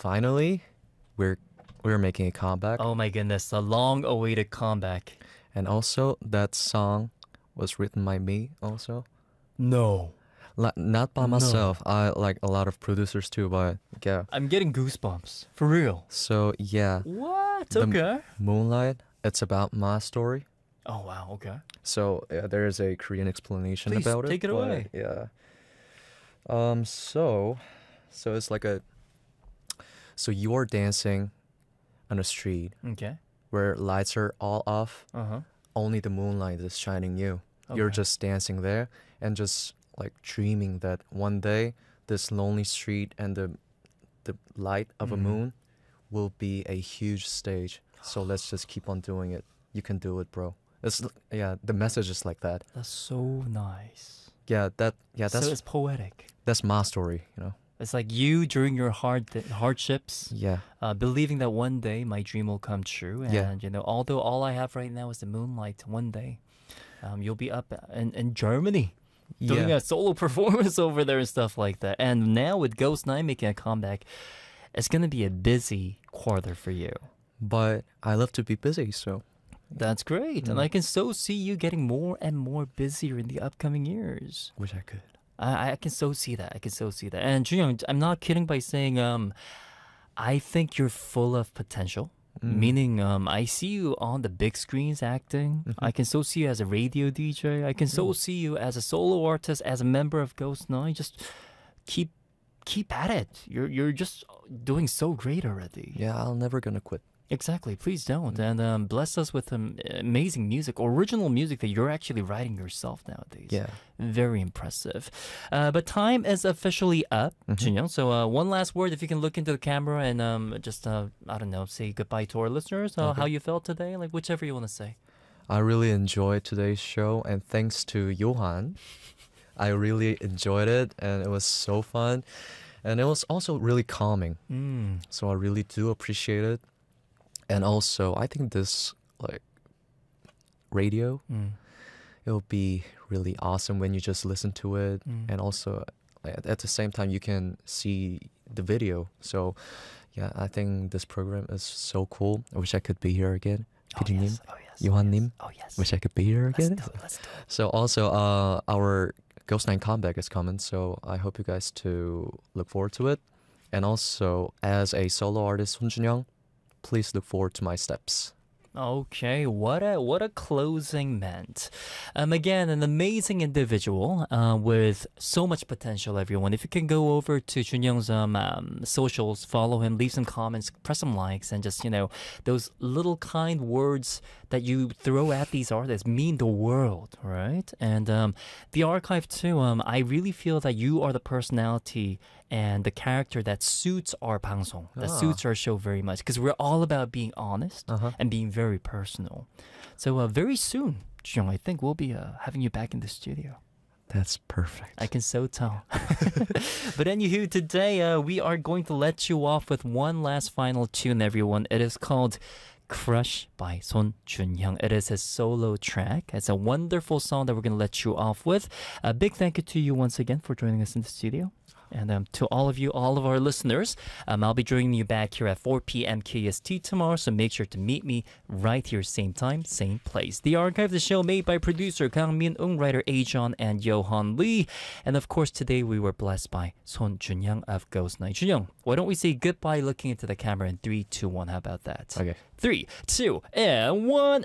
finally, we're we're making a comeback. Oh my goodness, a long-awaited comeback. And also, that song was written by me also. No. Not by No. myself. I like a lot of producers too, but yeah. I'm getting goosebumps. For real. So yeah, What? The- Okay. Moonlight. It's about my story. Oh wow, okay. So there is a Korean explanation Please, about it. take it but, away. Yeah. So it's like a. So you're dancing on a street Okay. where lights are all off. Uh-huh. Only the moonlight is shining you. You're Okay. just dancing there and just like dreaming that one day this lonely street and the light of a Mhm. moon will be a huge stage. So let's just keep on doing it. You can do it, bro. Yeah, the message is like that. That's so nice. Yeah, So that's it's poetic. that's my story, you know. It's like you during your hardships, Yeah. believing that one day my dream will come true. And, Yeah. although all I have right now is the moonlight, one day you'll be up in Germany doing Yeah. a solo performance over there and stuff like that. And now with Ghost 9 making a comeback, it's going to be a busy quarter for you. But I love to be busy, so That's great. And I can so see you getting more and more busier in the upcoming years. wish I could. I can so see that. I can so see that. And Junyoung, I'm not kidding by saying I think you're full of potential. Meaning, I see you on the big screens acting. I can so see you as a radio DJ. I can so see you as a solo artist, as a member of Ghost 9. Just keep at it. You're just doing so great already. Yeah, I'll never gonna quit. Exactly. Please don't. And bless us with amazing music, original music that you're actually writing yourself nowadays. Yeah. Very impressive. But time is officially up, Junyoung. So one last word, if you can look into the camera and just, I don't know, say goodbye to our listeners, how you felt today, like whichever you want to say. I really enjoyed today's show, and thanks to Johan, I really enjoyed it, and it was so fun, and it was also really calming. So I really do appreciate it, and also I think this like radio, it'll be really awesome when you just listen to it, and also at the same time you can see the video. So yeah, I think this program is so cool. I wish I could be here again. PD님, Johan님, Oh, yes. wish I could be here again. Let's do it. So also, our Ghost 9 comeback is coming, so I hope you guys to look forward to it. And also, as a solo artist, Son Junyoung, please look forward to my steps. Okay, what a closing meant. Again, an amazing individual with so much potential, everyone. If you can go over to Junyoung's socials, follow him, leave some comments, press some likes, and just, those little kind words that you throw at these artists mean the world, right? And the archive too, I really feel that you are the personality and the character that suits our 방송, that suits our show very much, because we're all about being honest and being very personal. So very soon, Junyoung, I think we'll be having you back in the studio. That's perfect. I can so tell. But anywho, today we are going to let you off with one last final tune, everyone. It is called Crush by Son Junyoung. It is his solo track. It's a wonderful song that we're going to let you off with. A big thank you to you once again for joining us in the studio. And to all of you, all of our listeners, I'll be joining you back here at 4 p.m. KST tomorrow, so make sure to meet me right here, same time, same place. The archive of the show made by producer Kang Min-ung, writer Ajon, and Johan Lee. And of course, today we were blessed by Son Junyoung of Ghost 9. Junyoung, why don't we say goodbye looking into the camera in 3, 2, 1? How about that? Okay. 3, 2, and 1.